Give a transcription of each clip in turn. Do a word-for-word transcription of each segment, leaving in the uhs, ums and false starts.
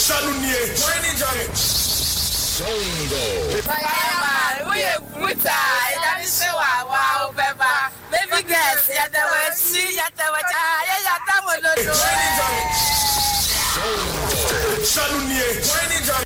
Shalunie, Johnny Johnny. Songo. Fireman, we are brutal. That is so wow, Beba. Baby girls, yet there was see, yet there was I, yet Johnny Johnny. Shalunie, Johnny Johnny.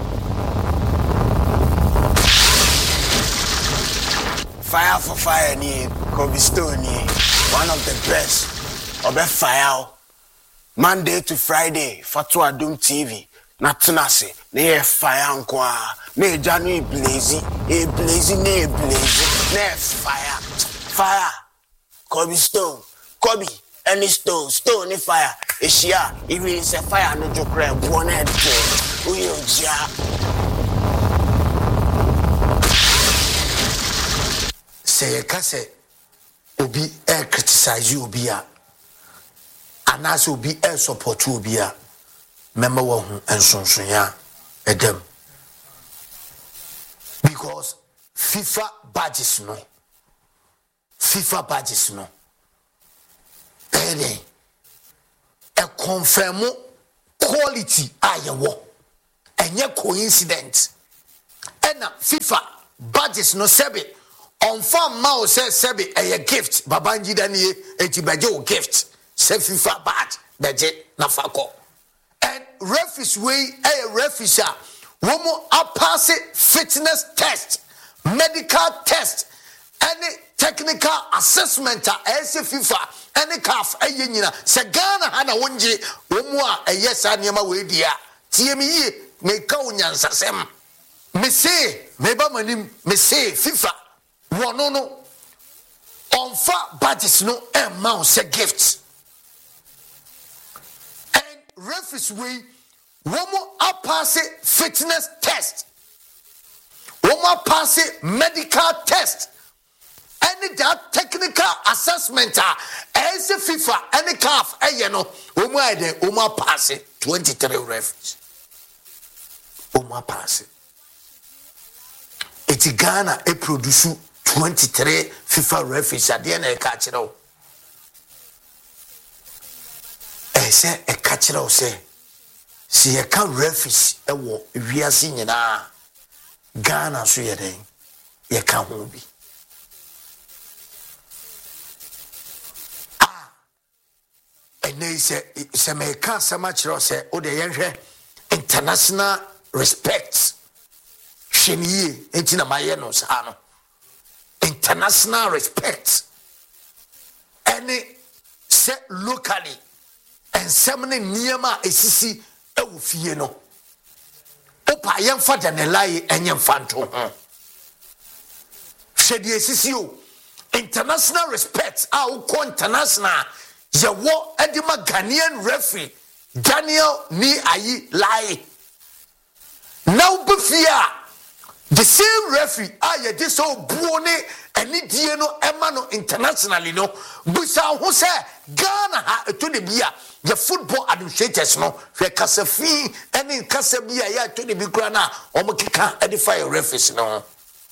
Fire for fire, ni Kobe Stone, one of the best. Obe fire. Monday to Friday, Fatwa Doom T V. Natunase, ne fire nkwa. Ne January blazy, e blazy, ne blazy, ne fire. Fire. Kobe Stone. Kobe, any stone, stone, fire. Eshia, even it's a fire, no joke, one head. Uyo ja. Say, Casse, Obi air criticize you, Obia. And as will be air support you, Obia. Member one and Sonsonia, Edem. Because FIFA badges no. FIFA badges no. Pere. A confirm quality ayawo. And your coincidence. And FIFA badges no sebe. On farm Mao says Sebi a gift, Babanji Dani a Tibajo gift, Sefifa Bat, Beje Nafako. And refuge way a refuger, woman a pass it fitness test, medical test, any technical assessment, as a FIFA, any calf, a union, Sagana Hana Wunji, Wumwa, a yes, and Yama Wedia, T M E, may Kaunyan Sasem. Me say, Meba Manim, me say, FIFA. One no no on far badges no amount say gifts and reference way one more pass it fitness test one more pass it medical test any that technical assessment as a FIFA any calf eh you know one more there one more pass it twenty-three reference one more pass it it's Ghana a produce twenty-three FIFA referees at the end of the catch. I say a catcher say, see a can referees a war we are seeing na Ghana so ye den ye can be. Ah, and they say, say me can so much say, oh, the international respect. Sheni, ain't in a mayenos, ano. International respect. Any set locally and semene niyama esisi e wo fie no. Opa yemfa da ne lai enye mfanto ho. Hwede esisi o. International respect a wo ko international ye wo edima Ghanaian referee Daniel ni ayi lai. Now befia the same referee ah ye this so buone any die no emma internationally no busa ho say Ghana ha to the bia ye football administrators no hwe kasafi any kasabia ya to the bikura na omo keka edify referees no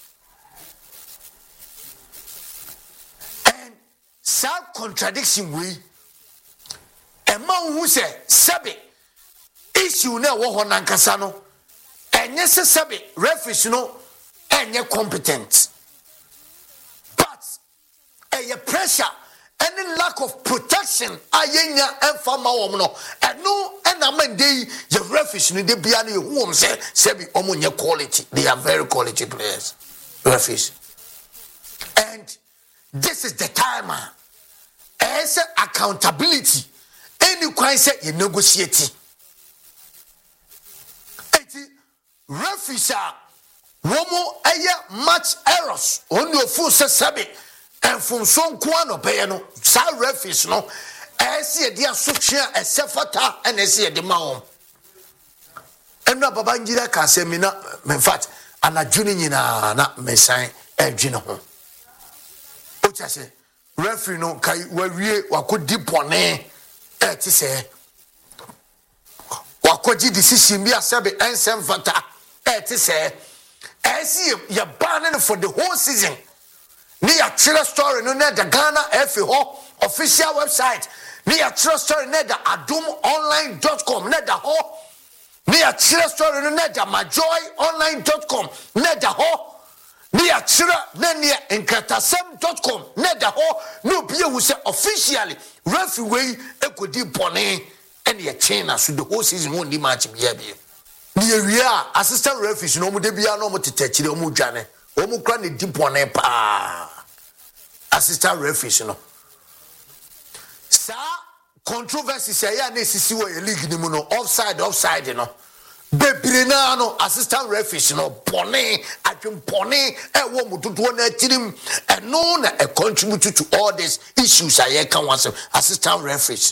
and some contradiction we emma who say sabe issue na wo ho nankasa no enye sabe referees no enye competent but a pressure any lack of protection ayenya emfa ma wo no eno ena mandei ye referees no de bia no hu om say sabe omonye quality they are very quality players referees and this is the time as accountability any kwan say you negotiate referees are womo eye match errors on your full sabe and from son kwano pay no sa referees no ese dia sotwea esefata and ese de maom eno babangira ka se mi na in fact anadwuni nyina na mesan edwene ho o chase referee no kai wawie wakodi bone e ti se wakoji decision bi asabe ensem fata e ti se e si ya banning for the whole season ni ya tell story no na the Ghana F A ho official website ni ya tell story na the adum online dot com na the ho ne ya kyerɛ story no na da majoy online dot com na da ho ne ya kyerɛ na ne nkratasem dot com na da ho no bia wu sɛ officially referee wey ekodi bɔne ɛne ya chain so the whole season won di match bia bia ne ewia assistant referees no mo de bia no mo tetachire mo dwane o mo kra ne di bɔne pa assistant referees no sa controversy say ya na sisi wo league ni mu no offside offside no bebire na no assistant referees no bɔne adwen bɔne e wo mo dodo na atirim e no na e contribute to all these issues aye kan wasem assistant referees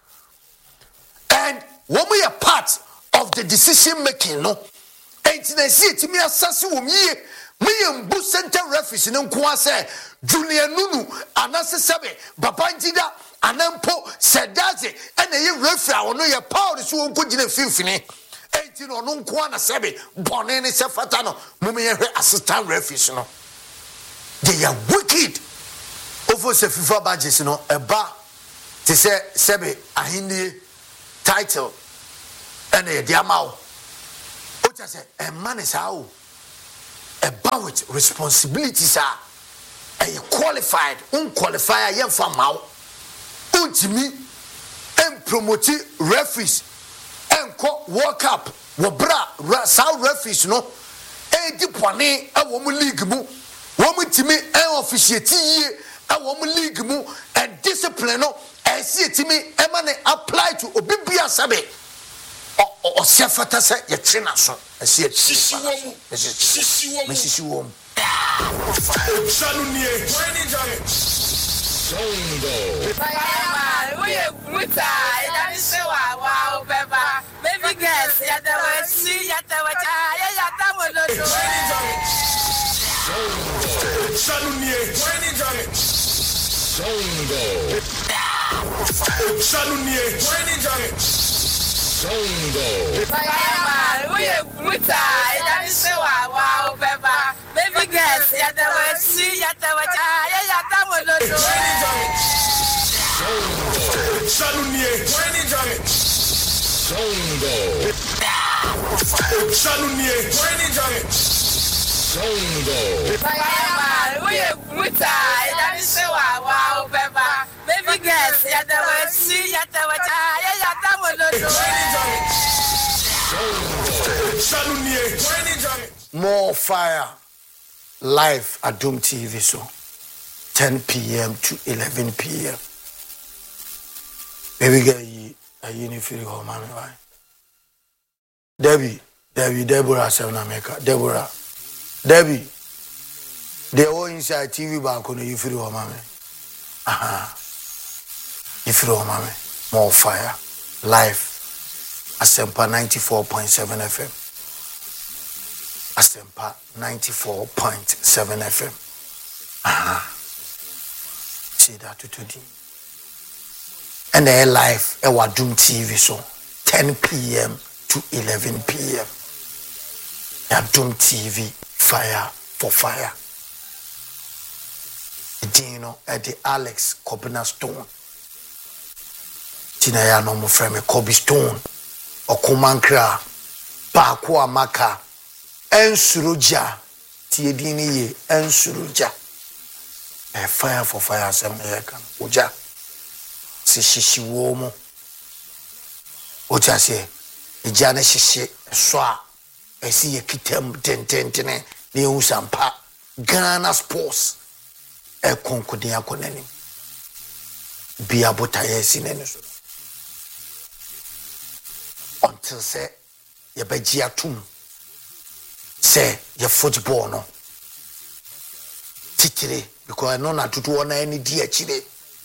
and when we are part of the decision making no enti na si etimi asase wo mie me yembu center referees no nko ase Julian Nunu anase sebe Babangida anampo sedaze ene ye referee ono ye power so won kogina finfini enti no no nko ana sebe bone ne se fata no mumye hwe assistant referees no they are wicked over se FIFA badges no eba te se sebe ahindie title ene ye diamao o ta se e man is how eba with responsibilities are a qualified unqualified yem fa mawo untimi em promote referees enko world cup wo bra south referees no e di pone e wo mu league mu wo mu timi en officiate yie e wo mu league mu and discipline no e si timi e ma ne apply to obibia sabe o sefata se ye trena so e si sisi wo mu sisi wo mu sisi wo mu Shalunie, twenty giants. Songo. Bayama, we are Muta, that is so wow, Beba. Baby guess, yet the word see, yet the word I, yet the word twenty giants. Songo. Shalunie, twenty giants. Songo. Shalunie, twenty giants. Songo. Bayama, we are Muta, that is so wow, Beba. Baby guess, yet the word see, yet the word I, yet the word twenty giants. Shalunie, twenty giants. Songo. Shalunie, twenty giants. Songo. Bayama, we are Muta, that is so wow, Beba. Baby guess, yet the word see, yet the word I, yet the word twenty giants. Songo. Shalunie, twenty giants. More fire live at Doom T V so ten p.m. to eleven p.m. Baby girl, you are you feeling home, man? Right? Debbie, Debbie, Deborah, Seven America, Deborah, Debbie. They all inside T V back on you feel home, man. Aha, you feel home, man. More fire live. Asempa ninety-four point seven F M. Asempa ninety-four point seven F M. Ah, see that to today. And they live at Doom T V so ten p.m. to eleven p.m. At Doom T V, fire for fire. Dino at the Alex Kobina Stone. Tina ya no mo frame Kobe Stone. Okumankra Pakwa Maka Ensuruja Tiedini ye Ensuruja a fire for fire some American Uja si shishi womo Uja se Ijane shishi swa I see a kitem ten ten ten ne usampa Ghana Sports e konkudia koneni Bia botaye sinene so until say ye beji atum say ye football no titire because no na tutu wona any di achire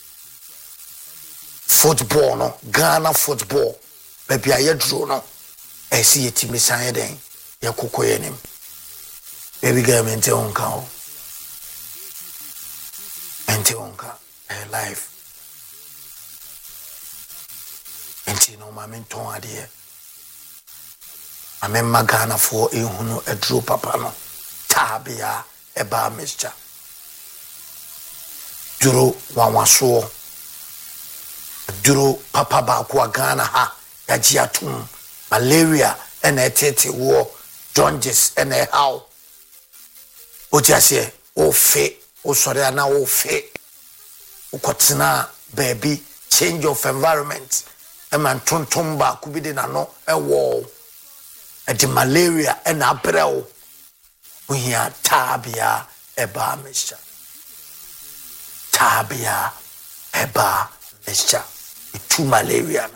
football no Ghana football baby aye dro no e si ye timi san den ye kokoye nim baby girl mente onka o mente onka e life ente no ma menton ade Amen magana for a huno a drew papa no tabia a bar mister Duro wawaso Duro papa ba kwa Ghana ha Yajiatum malaria and a tete war, Jonges and a how. O just say, oh, fe, oh, sorry, I now, oh, fe. O kotsina, baby, change of environment. A man tontomba, could be no, a wall. A de malaria and a brel. We are tabia, eba, Mister. Tabia, eba, Mister. Two malaria.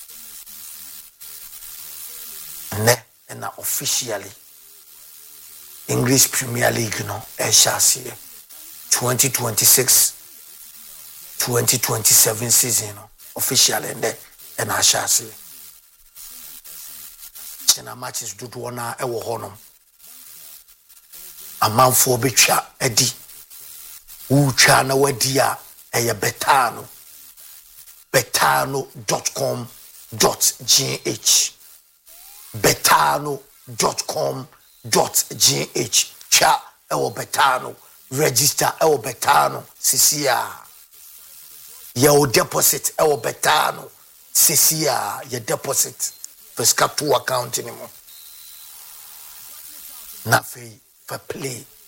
Ne, and officially. English Premier League, no, Eshasi, twenty twenty-six twenty twenty-seven season, no, officially, and then, and Ashasi. China matches do one hour, ewo honum. A man for bicha, Eddie. Ucha na wedia, eye betano. betano dot com dot g h. betano dot com dot g h. Cha ewo betano. Register ewo betano. Sisia. Your deposit ewo betano. Sisia. Your deposit. First cap to account anymore. Nothing for play.